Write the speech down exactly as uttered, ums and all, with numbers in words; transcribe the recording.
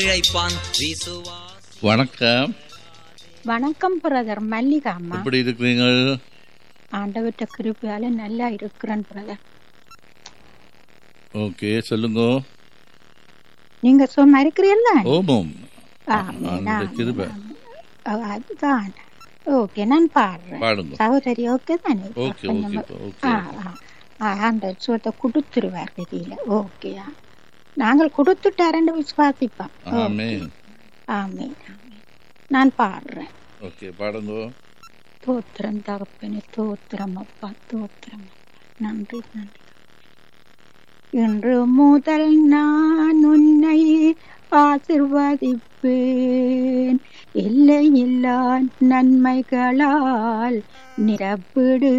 இழைப்பான் விசுவாசி. வணக்கம். வணக்கம் பிரதர், மல்லிகா அம்மா. எப்படி இருக்கிறீங்க? ஆண்டவற்ற கிருபையால நல்லா இருக்கிறேன் பிரதர். ஓகே, சொல்லுங்க. நீங்க சும்மா இருக்கிறீல்ல? ஓமம். ஆமே, அந்த ஆமே, கிருபை. ஆமே. ஓ, அதுதான். ஓகே, நான் பாடுறேன். பாடுங்க. சகோதரி ஓகே தானே? ஓகே, கொஞ்சம் ஓகே, ஓகே. ஆ, ஆ. ஆ, ஆண்டவர் சுகத்தை கொடுத்துருவார் தெரியல. ஓகேயா, நாங்கள் கொடுத்துட்டாரன்னு விசுவாசிப்போம். ஆமென். ஆமென், ஆமென். நான் பாடுறேன். ஓகே, பாடுங்க. தோத்திரம் தகப்பனே, தோத்திரம் அப்பா, தோத்திரம் அப்பா. நன்றி, நன்றி. இன்று முதல் நான் உன்னை ஆசிர்வதிப்பேன், எல்லையில்லா நன்மைகளால் நிரப்பிடு